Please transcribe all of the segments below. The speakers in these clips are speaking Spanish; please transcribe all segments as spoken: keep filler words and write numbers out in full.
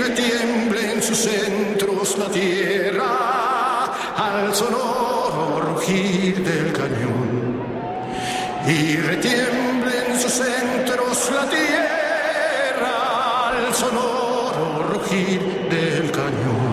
retiemble en sus centros la tierra al sonoro rugir del cañón. Y retiemble en sus centros la tierra al sonoro rugir del cañón.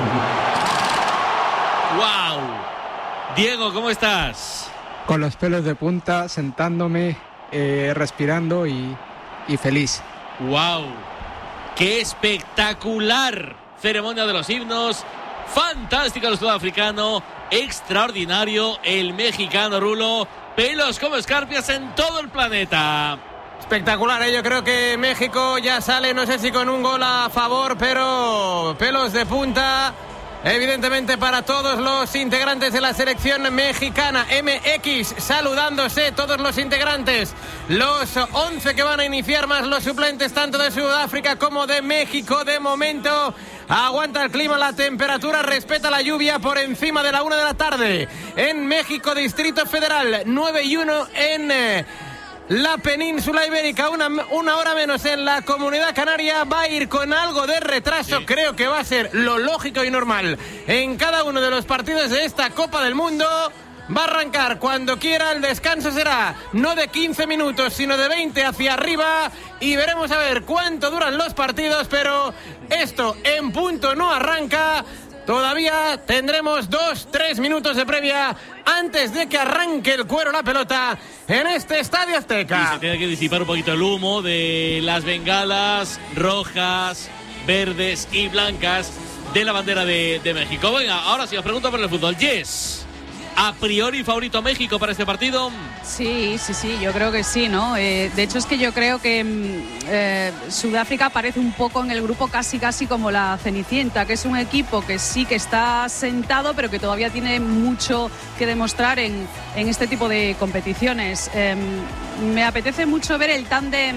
¡Wow! Diego, ¿cómo estás? Con los pelos de punta, sentándome, eh, respirando y, y feliz. ¡Wow! ¡Qué espectacular! Ceremonia de los himnos, fantástico el sudafricano, extraordinario el mexicano Rulo, pelos como escarpias en todo el planeta. Espectacular, ¿eh? Yo creo que México ya sale, no sé si con un gol a favor, pero pelos de punta, evidentemente para todos los integrantes de la selección mexicana. M X saludándose todos los integrantes, los once que van a iniciar más los suplentes tanto de Sudáfrica como de México. De momento aguanta el clima, la temperatura, respeta la lluvia por encima de la una de la tarde en México, Distrito Federal, nueve y uno en eh, la península ibérica, una, una hora menos en la Comunidad Canaria. Va a ir con algo de retraso, sí. Creo que va a ser lo lógico y normal en cada uno de los partidos de esta Copa del Mundo. Va a arrancar cuando quiera, el descanso será no de quince minutos, sino de veinte hacia arriba, y veremos a ver cuánto duran los partidos, pero esto en punto no arranca. Todavía tendremos dos, tres minutos de previa antes de que arranque el cuero la pelota en este Estadio Azteca. Y se tiene que disipar un poquito el humo de las bengalas rojas, verdes y blancas de la bandera de, de México. Venga, ahora sí os pregunto por el fútbol. Yes. ¿A priori favorito México para este partido? Sí, sí, sí, yo creo que sí, ¿no? Eh, de hecho es que yo creo que eh, Sudáfrica aparece un poco en el grupo casi casi como la Cenicienta, que es un equipo que sí que está sentado, pero que todavía tiene mucho que demostrar en, en este tipo de competiciones. Eh, me apetece mucho ver el tándem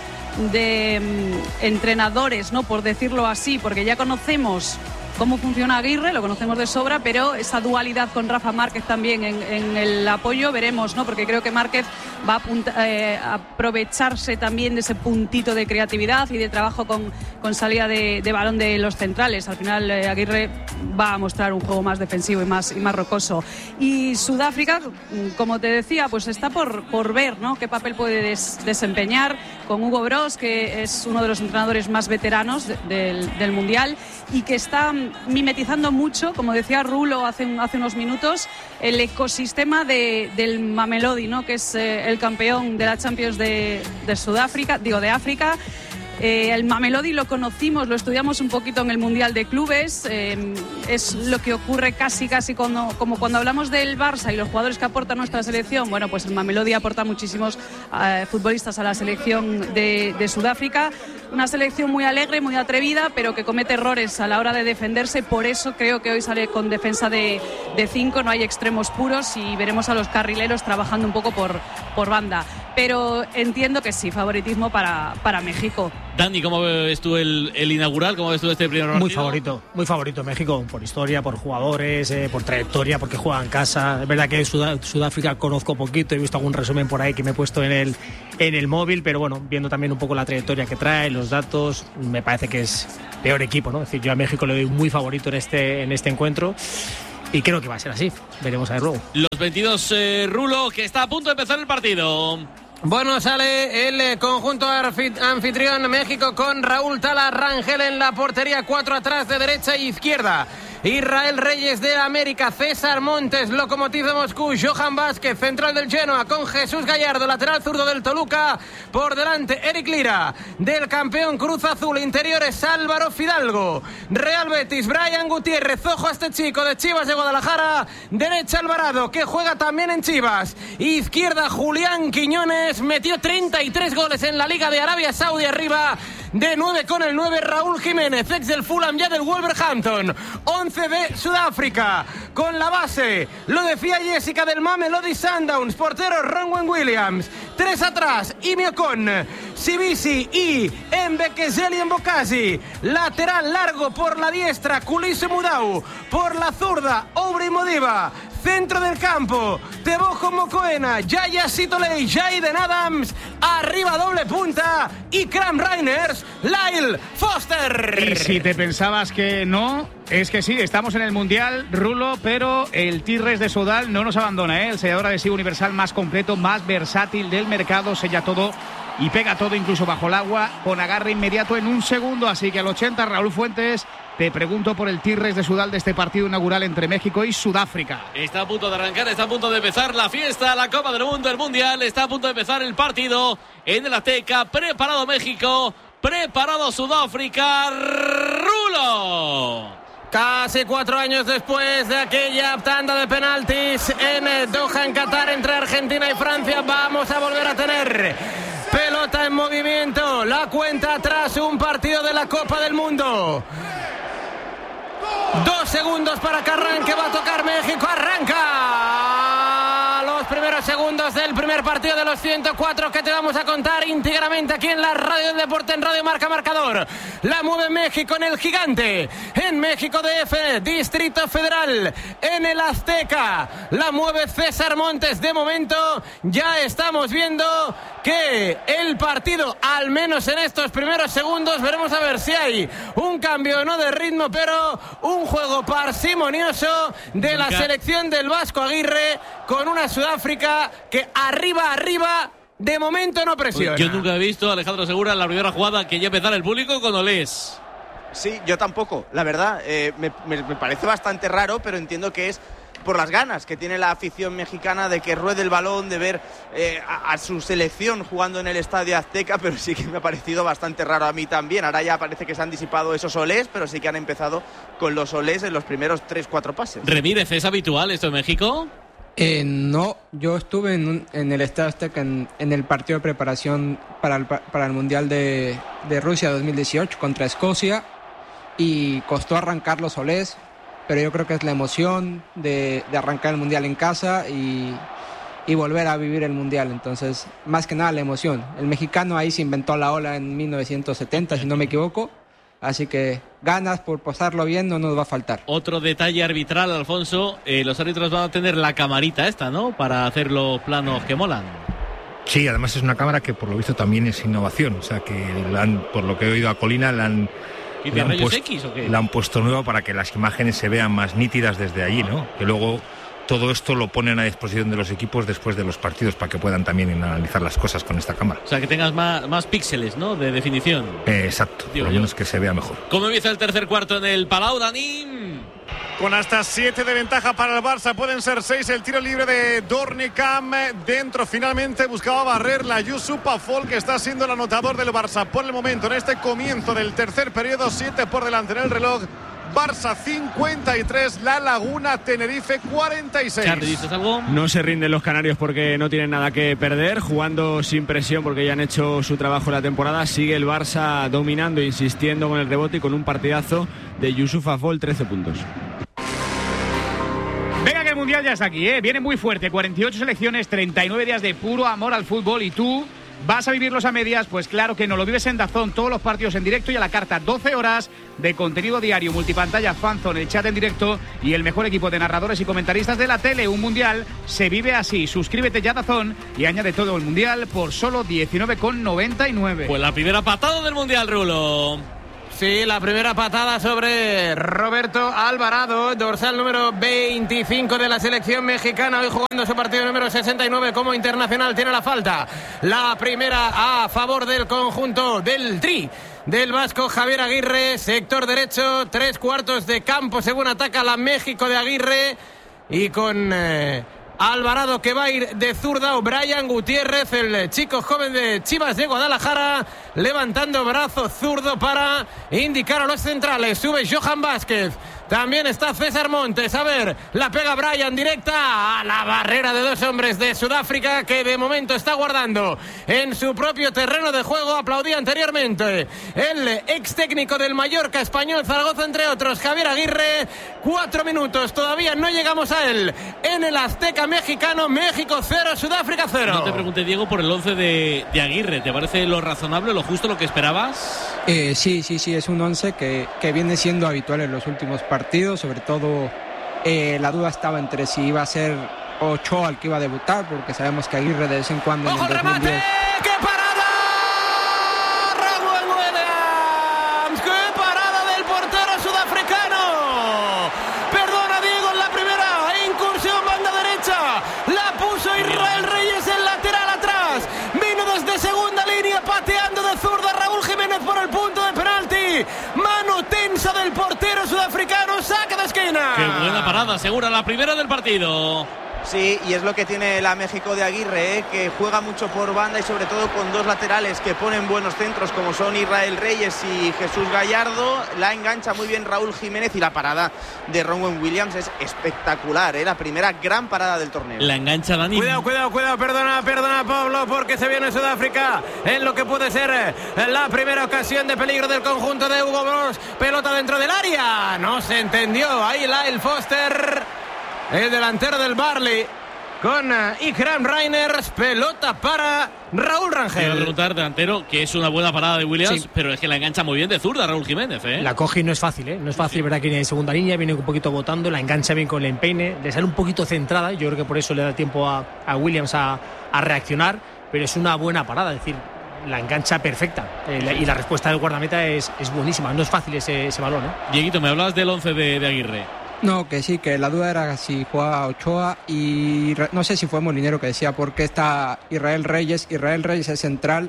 de um, entrenadores, ¿no? Por decirlo así, porque ya conocemos cómo funciona Aguirre, lo conocemos de sobra, pero esa dualidad con Rafa Márquez también en, en el apoyo, veremos, ¿no? Porque creo que Márquez va a apunta, eh, aprovecharse también de ese puntito de creatividad y de trabajo con, con salida de, de balón de los centrales. Al final eh, Aguirre va a mostrar un juego más defensivo y más, y más rocoso. Y Sudáfrica, como te decía, pues está por, por ver, ¿no? Qué papel puede des, desempeñar con Hugo Broos, que es uno de los entrenadores más veteranos de, del, del Mundial y que está mimetizando mucho, como decía Rulo hace, hace unos minutos, el ecosistema de, del Mamelodi, ¿no? Que es eh, el campeón de la Champions de, de Sudáfrica, digo de África. Eh, el Mamelodi lo conocimos, lo estudiamos un poquito en el Mundial de Clubes. Eh, es lo que ocurre casi casi cuando, como cuando hablamos del Barça y los jugadores que aporta nuestra selección. Bueno, pues el Mamelodi aporta muchísimos eh, futbolistas a la selección de, de Sudáfrica. Una selección muy alegre, muy atrevida, pero que comete errores a la hora de defenderse. Por eso creo que hoy sale con defensa de, de cinco, no hay extremos puros y veremos a los carrileros trabajando un poco por, por banda. Pero entiendo que sí, favoritismo para, para México. Dani, ¿cómo ves tú el, el inaugural? ¿Cómo ves tú este primer partido? Muy favorito, muy favorito México, por historia, por jugadores, eh, por trayectoria, porque juega en casa. Es verdad que Sudá- Sudáfrica conozco poquito, he visto algún resumen por ahí que me he puesto en el, en el móvil, pero bueno, viendo también un poco la trayectoria que trae, los datos, me parece que es peor equipo, ¿no? Es decir, yo a México le doy muy favorito en este, en este encuentro. Y creo que va a ser así, veremos a ver luego. Los veintidós, eh, Rulo, que está a punto de empezar el partido. Bueno, sale el conjunto anfitrión México con Raúl Tala Rangel en la portería, cuatro atrás de derecha e izquierda. Israel Reyes de América, César Montes, Lokomotiv de Moscú, Johan Vázquez, central del Genoa, con Jesús Gallardo, lateral zurdo del Toluca, por delante Eric Lira, del campeón Cruz Azul, interiores Álvaro Fidalgo, Real Betis, Brian Gutiérrez, ojo a este chico de Chivas de Guadalajara, derecha Alvarado, que juega también en Chivas, izquierda Julián Quiñones, metió treinta y tres goles en la Liga de Arabia Saudí, arriba de nueve con el nueve Raúl Jiménez, ex del Fulham, ya del Wolverhampton. Once de Sudáfrica con la base, lo decía Jessica, del Mamelodi Sundowns, portero Ronwen Williams, tres atrás Imiocon, Sibisi y Mbekeseli Mbokasi, lateral largo por la diestra Kulisu Mudau, por la zurda Obri Modiva, centro del campo. Tebogo Mokoena, Yaya Sitoley, Jaden Adams. Arriba doble punta. Ikram Reiners, Lyle Foster. Y si te pensabas que no, es que sí, estamos en el Mundial, Rulo, pero el Tigres de Sudal no nos abandona, ¿eh? El sellador adhesivo universal más completo, más versátil del mercado, sella todo y pega todo, incluso bajo el agua, con agarre inmediato en un segundo. Así que al ochenta, Raúl Fuentes, te pregunto por el Tigres de Sudal de este partido inaugural entre México y Sudáfrica. Está a punto de arrancar, está a punto de empezar la fiesta, la Copa del Mundo, el Mundial. Está a punto de empezar el partido en el Azteca. Preparado México, preparado Sudáfrica. Rulo. Casi cuatro años después de aquella tanda de penaltis en Doha, en Qatar, entre Argentina y Francia, vamos a volver a tener pelota en movimiento. La cuenta atrás, un partido de la Copa del Mundo. Dos segundos para que arranque, va a tocar México, arranca los primeros segundos del primer partido de los ciento cuatro que te vamos a contar íntegramente aquí en la Radio del Deporte, en Radio Marca Marcador. La mueve México en el Gigante, en México D F, Distrito Federal, en el Azteca. La mueve César Montes. De momento ya estamos viendo que el partido, al menos en estos primeros segundos, veremos a ver si hay un cambio no de ritmo, pero un juego parsimonioso de la selección del Vasco Aguirre con una Sudáfrica que arriba, arriba, de momento no presiona. Yo nunca he visto a Alejandro Segura en la primera jugada que ya empezara el público con Olés. Sí, yo tampoco, la verdad, eh, me, me, me parece bastante raro, pero entiendo que es por las ganas que tiene la afición mexicana de que ruede el balón, de ver eh, a, a su selección jugando en el Estadio Azteca, pero sí que me ha parecido bastante raro a mí también. Ahora ya parece que se han disipado esos olés, pero sí que han empezado con los olés en los primeros tres cuatro pases. Remírez, ¿es habitual esto en México? Eh, no, yo estuve en, un, en el Estadio Azteca en, en el partido de preparación para el, para el Mundial de, de Rusia dos mil dieciocho contra Escocia y costó arrancar los olés, pero yo creo que es la emoción de, de arrancar el Mundial en casa y, y volver a vivir el Mundial. Entonces, más que nada la emoción. El mexicano ahí se inventó la ola en mil novecientos setenta, si no me equivoco. Así que ganas por pasarlo bien no nos va a faltar. Otro detalle arbitral, Alfonso. Eh, los árbitros van a tener la camarita esta, ¿no? Para hacer los planos que molan. Sí, además es una cámara que por lo visto también es innovación. O sea que, la han, por lo que he oído a Colina, la han... ¿Y de rayos X o qué? La han puesto nueva para que las imágenes se vean más nítidas desde allí, ¿no? Que luego todo esto lo ponen a disposición de los equipos después de los partidos para que puedan también analizar las cosas con esta cámara. O sea, que tengas más, más píxeles, ¿no? De definición. Eh, exacto, Digo por lo menos yo. Que se vea mejor. ¿Cómo empieza el tercer cuarto en el Palau, Dani? Con hasta siete de ventaja para el Barça, pueden ser seis. El tiro libre de Dornicam dentro, finalmente buscaba barrer la Yusuf Pafol, que está siendo el anotador del Barça por el momento en este comienzo del tercer periodo. Siete por delante en el reloj. Barça cincuenta y tres, La Laguna Tenerife cuarenta y seis. Charly, ¿dices algo? No se rinden los canarios porque no tienen nada que perder, jugando sin presión porque ya han hecho su trabajo la temporada. Sigue el Barça dominando, insistiendo con el rebote y con un partidazo de Yusuf Afol, trece puntos. Venga, que el Mundial ya está aquí, ¿eh? Viene muy fuerte, cuarenta y ocho selecciones, treinta y nueve días de puro amor al fútbol. ¿Y tú vas a vivirlos a medias? Pues claro que no, lo vives en DAZN, todos los partidos en directo y a la carta, doce horas de contenido diario, multipantalla, fanzone, el chat en directo y el mejor equipo de narradores y comentaristas de la tele. Un Mundial se vive así. Suscríbete ya a DAZN y añade todo el Mundial por solo diecinueve con noventa y nueve. Pues la primera patada del Mundial, Rulo. Sí, la primera patada sobre Roberto Alvarado, dorsal número veinticinco de la selección mexicana, hoy jugando su partido número sesenta y nueve como internacional. Tiene la falta, la primera a favor del conjunto del Tri del vasco Javier Aguirre, sector derecho, tres cuartos de campo según ataca la México de Aguirre, y con eh, Alvarado que va a ir de zurda, o Brian Gutiérrez, el chico joven de Chivas de Guadalajara, levantando brazo zurdo para indicar a los centrales. Sube Johan Vázquez, también está César Montes. A ver, la pega Brian directa a la barrera de dos hombres de Sudáfrica, que de momento está guardando en su propio terreno de juego. Aplaudía anteriormente el ex técnico del Mallorca, Español, Zaragoza, entre otros, Javier Aguirre. Cuatro minutos, todavía no llegamos a él en el Azteca mexicano. México cero, Sudáfrica cero. No te pregunté, Diego, por el once de, de Aguirre. ¿Te parece lo razonable, lo justo, lo que esperabas? Eh, sí, sí, sí, es un once que, que viene siendo habitual en los últimos partidos, sobre todo Eh, la duda estaba entre si iba a ser Ochoa el que iba a debutar, porque sabemos que Aguirre de vez en cuando en el dos mil diez... ¡Qué parada! ¡Raúl Williams! ¡Qué parada del portero sudafricano! Perdona, Diego, en la primera incursión, banda derecha. La puso Israel Reyes, el lateral atrás. Vino desde segunda línea, pateando de zurda Raúl Jiménez por el punto de penalti. Mano tensa del portero sudafricano, saque de esquina. ¡Qué buena parada! Segura la primera del partido. Sí, y es lo que tiene la México de Aguirre, ¿eh? Que juega mucho por banda y sobre todo con dos laterales que ponen buenos centros como son Israel Reyes y Jesús Gallardo. La engancha muy bien Raúl Jiménez y la parada de Ronwen Williams es espectacular, ¿eh? La primera gran parada del torneo. La engancha Dani. Cuidado, cuidado, cuidado, perdona, perdona Pablo, porque se viene Sudáfrica en lo que puede ser la primera ocasión de peligro del conjunto de Hugo Broos. Pelota dentro del área, no se entendió, ahí Lyle Foster, el delantero del Barley, con uh, Ikram Reiners. Pelota para Raúl Rangel. Quiero preguntar, delantero, que es una buena parada de Williams, sí, pero es que la engancha muy bien de zurda Raúl Jiménez, ¿eh? La coge y no es fácil, ¿eh? No es fácil, sí. ¿Verdad? Que viene de segunda línea, viene un poquito botando, la engancha bien con el empeine, le sale un poquito centrada, yo creo que por eso le da tiempo a, a Williams a, a reaccionar, pero es una buena parada, es decir, la engancha perfecta, eh, la, y la respuesta del guardameta es, es buenísima, no es fácil ese, ese balón, ¿eh? Dieguito, me hablabas del once de, de Aguirre. No, que sí, que la duda era si jugaba Ochoa y no sé si fue Molinero que decía por qué está Israel Reyes. Israel Reyes es central,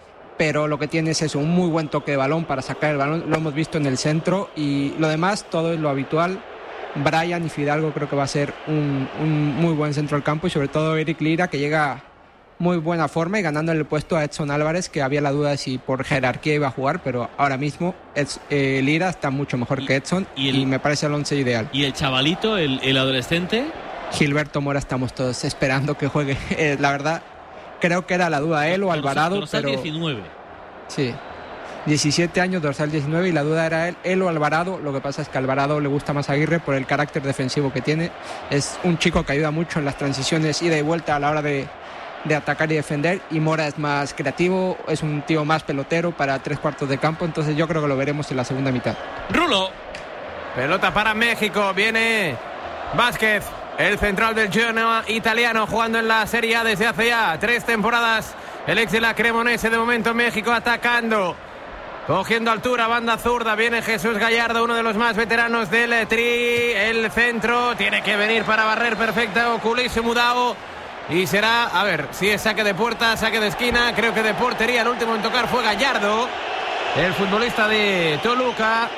pero lo que tiene es eso, un muy buen toque de balón para sacar el balón, lo hemos visto en el centro y lo demás todo es lo habitual. Brian y Fidalgo creo que va a ser un, un muy buen centro del campo y sobre todo Eric Lira, que llega muy buena forma y ganando el puesto a Edson Álvarez, que había la duda de si por jerarquía iba a jugar, pero ahora mismo Eds, eh, Lira está mucho mejor que Edson y, el, y me parece el once ideal. ¿Y el chavalito, el, el adolescente? Gilberto Mora, estamos todos esperando que juegue. Eh, la verdad, creo que era la duda él o Alvarado, dorsal pero... diecinueve. Sí, diecisiete años, dorsal diecinueve, y la duda era él, él o Alvarado. Lo que pasa es que a Alvarado le gusta más a Aguirre por el carácter defensivo que tiene. Es un chico que ayuda mucho en las transiciones ida y vuelta a la hora de... de atacar y defender, y Mora es más creativo, es un tío más pelotero para tres cuartos de campo, entonces yo creo que lo veremos en la segunda mitad. Rulo. Pelota para México, viene Vázquez, el central del Genoa italiano, jugando en la Serie A desde hace ya tres temporadas. El ex de la Cremonese, de momento México atacando, cogiendo altura, banda zurda, viene Jesús Gallardo, uno de los más veteranos del Tri, el centro, tiene que venir para barrer perfecta Oculiso Mudao. Y será, a ver, si es saque de puerta, saque de esquina, creo que de portería. El último en tocar fue Gallardo, el futbolista de Toluca.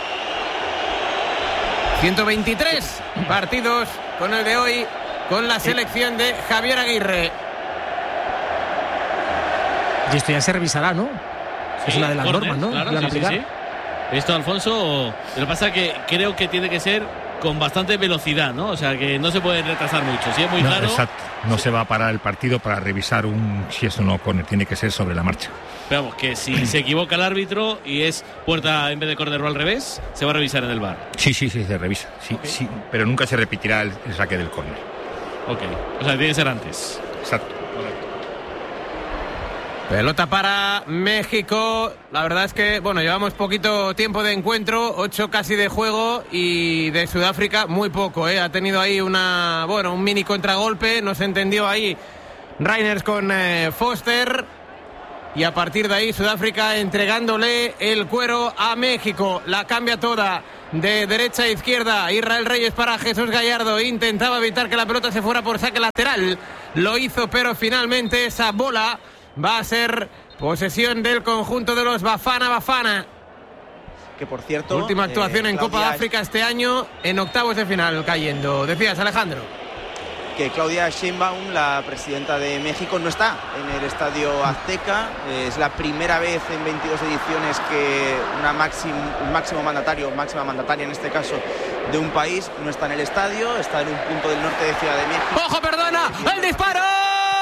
ciento veintitrés partidos con el de hoy, con la selección de Javier Aguirre. Y esto ya se revisará, ¿no? Sí, es una de las corner, normas, ¿no? Claro, sí, sí, sí. Esto, Alfonso, lo que pasa es que creo que tiene que ser con bastante velocidad, ¿no? O sea, que no se puede retrasar mucho. Si es muy no, claro... Exacto. No sí. se va a parar el partido para revisar un si es o no córner. Tiene que ser sobre la marcha. Pero vamos, que si se equivoca el árbitro y es puerta en vez de córner o al revés, se va a revisar en el V A R. Sí, sí, sí, se revisa. Sí, okay. sí, pero nunca se repetirá el, el saque del córner. Ok. O sea, tiene que ser antes. Exacto. Pelota para México. La verdad es que, bueno, llevamos poquito tiempo de encuentro, ocho casi de juego, y de Sudáfrica muy poco, ¿eh? Ha tenido ahí una, bueno, un mini contragolpe, no se entendió ahí Reiners con eh, Foster, y a partir de ahí Sudáfrica entregándole el cuero a México. La cambia toda de derecha a izquierda. Israel Reyes para Jesús Gallardo, intentaba evitar que la pelota se fuera por saque lateral, lo hizo, pero finalmente esa bola va a ser posesión del conjunto de los Bafana Bafana. Que por cierto, última actuación eh, en Copa de África este año, en octavos de final cayendo. Decías, Alejandro. Que Claudia Sheinbaum, la presidenta de México, no está en el Estadio Azteca. Es la primera vez en veintidós ediciones que una máximo, un máximo mandatario, máxima mandataria en este caso, de un país no está en el estadio. Está en un punto del norte de Ciudad de México. ¡Ojo, perdona! ¡El disparo!